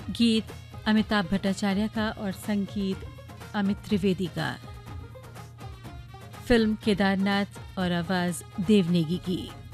गीत अमिताभ भट्टाचार्य का और संगीत अमित त्रिवेदी का। फिल्म केदारनाथ और आवाज देव नेगी की।